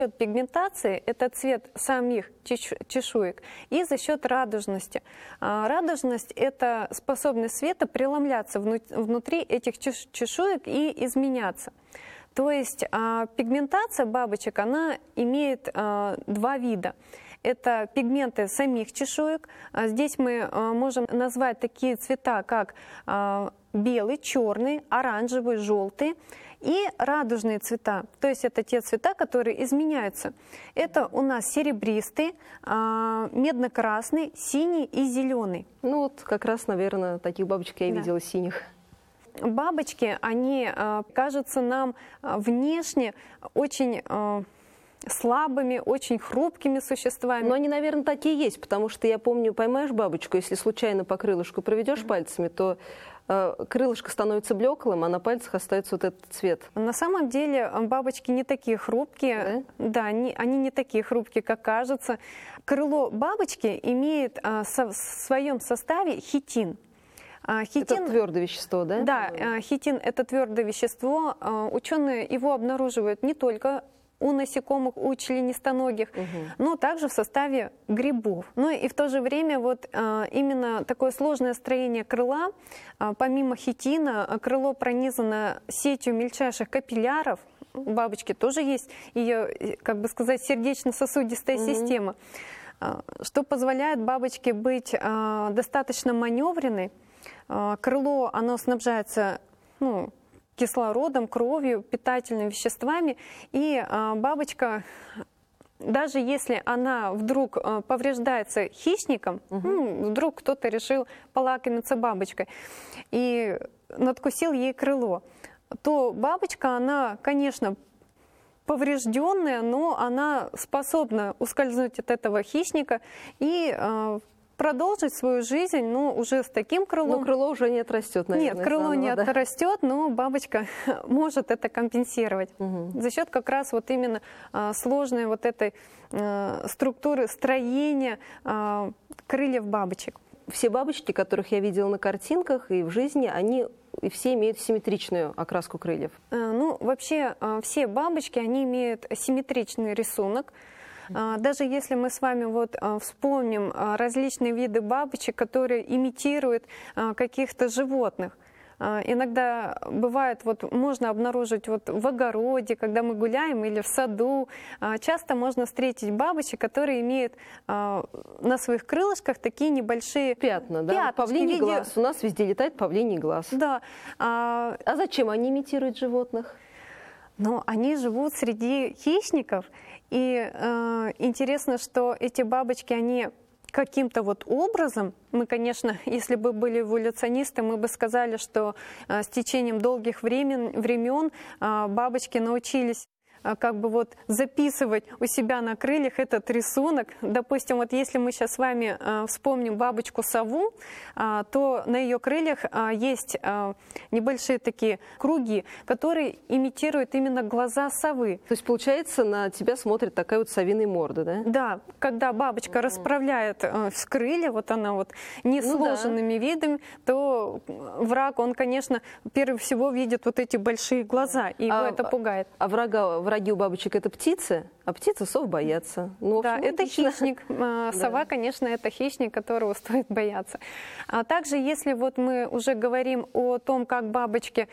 Пигментации – это цвет самих чешуек, и за счет радужности. Радужность – это способность света преломляться внутри этих чешуек и изменяться. То есть пигментация бабочек, она имеет два вида. Это пигменты самих чешуек. Здесь мы можем назвать такие цвета, как белый, черный, оранжевый, желтый. И радужные цвета, то есть это те цвета, которые изменяются. Это у нас серебристый, медно-красный, синий и зеленый. Ну вот как раз, наверное, таких бабочек я и видела синих. Бабочки, они кажутся нам внешне очень слабыми, очень хрупкими существами. Но они, наверное, такие есть, потому что я помню, поймаешь бабочку, если случайно по крылышку проведешь пальцами, то крылышко становится блеклым, а на пальцах остается вот этот цвет. На самом деле бабочки не такие хрупкие, да, они не такие хрупкие, как кажется. Крыло бабочки имеет в своем составе хитин. Хитин, это твердое вещество, да? Да, хитин – это твердое вещество. Ученые его обнаруживают не только у насекомых, у членистоногих, но также в составе грибов. Ну и в то же время вот именно такое сложное строение крыла, помимо хитина, крыло пронизано сетью мельчайших капилляров. У бабочки тоже есть ее, как бы сказать, сердечно-сосудистая система, что позволяет бабочке быть достаточно маневренной. Крыло, оно снабжается, кислородом, кровью, питательными веществами, и бабочка, даже если она вдруг повреждается хищником, вдруг кто-то решил полакомиться бабочкой и надкусил ей крыло, то бабочка, она, конечно, поврежденная, но она способна ускользнуть от этого хищника и продолжить свою жизнь, но уже с таким крылом. Но крыло уже не отрастет, наверное. Нет, крыло не отрастет, но бабочка может это компенсировать за счет как раз вот именно сложной вот этой структуры строения крыльев бабочек. Все бабочки, которых я видела на картинках и в жизни, они все имеют симметричную окраску крыльев. Ну, вообще все бабочки, они имеют симметричный рисунок. Даже если мы с вами вот вспомним различные виды бабочек, которые имитируют каких-то животных. Иногда бывает, вот можно обнаружить вот в огороде, когда мы гуляем, или в саду. Часто можно встретить бабочек, которые имеют на своих крылышках такие небольшие пятна, да? Павлиний глаз. У нас везде летает павлиний глаз. Да. А зачем они имитируют животных? Ну, они живут среди хищников. И интересно, что эти бабочки, они каким-то вот образом, мы, конечно, если бы были эволюционисты, мы бы сказали, что с течением долгих времен бабочки научились как бы вот записывать у себя на крыльях этот рисунок. Допустим, вот если мы сейчас с вами вспомним бабочку-сову, то на ее крыльях есть небольшие такие круги, которые имитируют именно глаза совы. То есть, получается, на тебя смотрит такая вот совиная морда, да? Да, когда бабочка расправляет крылья, вот она вот несложенными видами, то враг, он, конечно, прежде всего видит вот эти большие глаза, и его это пугает. А враги у бабочек это птицы, а птицы сов боятся. Ну, да, это хищник. Сова, конечно, это хищник, которого стоит бояться. А также, если вот мы уже говорим о том, как бабочки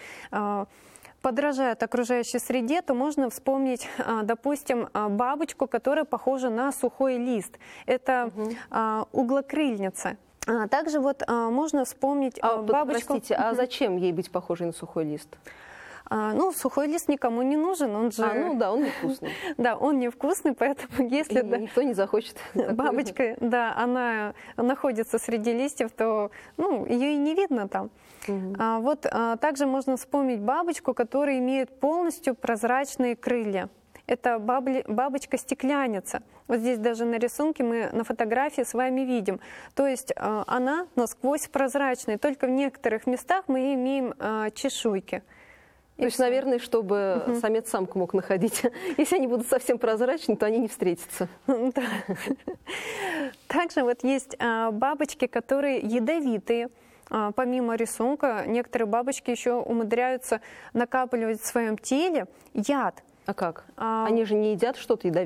подражают окружающей среде, то можно вспомнить, допустим, бабочку, которая похожа на сухой лист. Это углокрыльница. Также вот можно вспомнить бабочку... Простите, а зачем ей быть похожей на сухой лист? Ну, сухой лист никому не нужен, он же... ну да, он невкусный. Да, он невкусный, поэтому если... Никто не захочет. Бабочка, да, она находится среди листьев, то, ее и не видно там. Вот также можно вспомнить бабочку, которая имеет полностью прозрачные крылья. Это бабочка-стекляница. Вот здесь даже на рисунке мы на фотографии с вами видим. То есть она насквозь прозрачная, только в некоторых местах мы имеем чешуйки. То есть, наверное, чтобы самец самку мог находить. Если они будут совсем прозрачны, то они не встретятся. Также вот есть бабочки, которые ядовитые. Помимо рисунка, некоторые бабочки еще умудряются накапливать в своем теле яд. А как? Они же не едят что-то ядовитое.